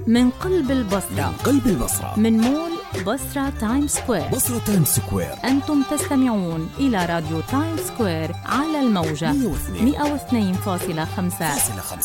من قلب البصرة، من مول بصرة تايم سكوير. أنتم تستمعون إلى راديو تايم سكوير على الموجة 102.5.